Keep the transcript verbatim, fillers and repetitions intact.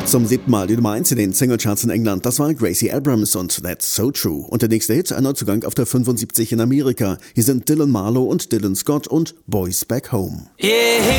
Zum siebten Mal die Nummer eins in den Singlecharts in England. Das war Gracie Abrams und That's So True. Und der nächste Hit, ein Neuzugang auf der fünfundsiebzig in Amerika. Hier sind Dylan Marlowe und Dylan Scott und Boys Back Home. Yeah.